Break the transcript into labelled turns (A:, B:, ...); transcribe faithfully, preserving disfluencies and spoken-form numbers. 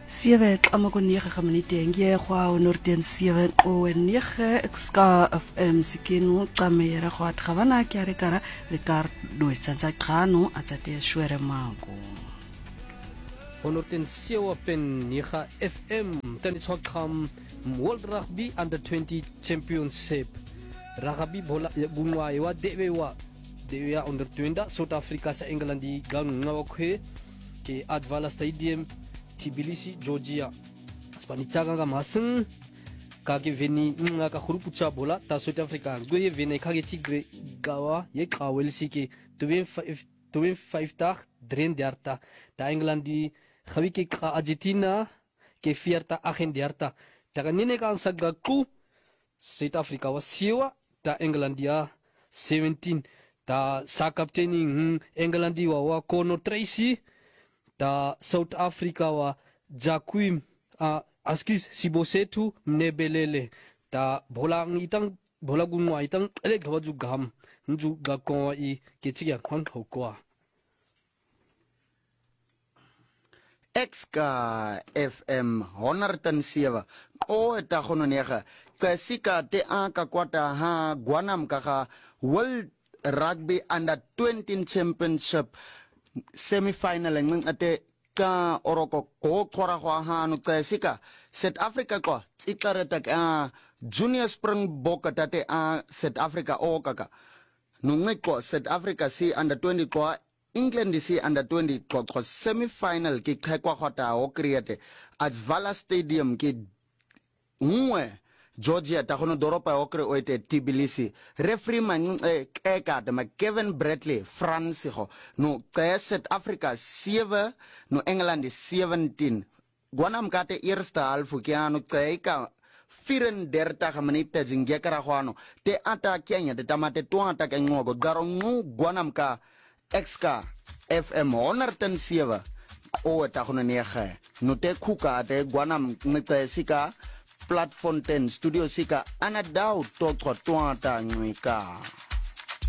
A: sewe kama ko nege minute nge gwa onorden sewe o nege ska of em sikino tsamera gwa tgabana ke re kara re kar do tsantsa khano a tsate shwere mako
B: onorden sewe pen nege F M tani tsokham World Rugby Under twenty Championship rugby bola bunwa wa dewa dewa under twenty South Africa sa England di gang ngawakhe ke Advala Stadium Tbilisi Georgia spanitsaga nga maseng kage veni nga ka khurupucha bola ta South Africa goye veni kage tigre gawa ye kawelsi ke twenty-five tag thirty-three ta England di khawi ke ka Argentina ke forty thirty-eight ta kanine kan saga ku South Africa was siwa ta England dia seventeen ta sa captaining England di wa Conor Tracy ta South Africa wa Jacquim uh, Askis Sibosetu Mnebelele ta bolang itang bolagunwa itang ele gawaju gam nju gakon i ketsiya khwan khokwa
C: Exka F M one oh seven o eta gono nega kasika te aka kwata ha Guanam kaka World Rugby Under twenty Championship semi-final ng ate ka oroko ko khora khwa ha no kasika South Africa ko tsikareta ka Junior Springbok tate a South Africa o kaka no ngiko South Africa si under twenty ko England si under twenty ko semi-final ki khekwa khota o create Advala Stadium ki ngwe Georgia ta gono doropa o kre o ete Tbilisi referee man e ka de Kevin Bradley France go no ka South Africa seven no England seventeen Guanam ka te eerste halfu ke ano ka thirty-four minute jingekara gwano te ata Kenya de tamate twanta ka ngogo garo ngu Guanam ka Exka F M one oh seven o ta gono nege no te khuka te Guanam ngite sika Platform ten Studio Sika Anadao Totro Twanta Nwika.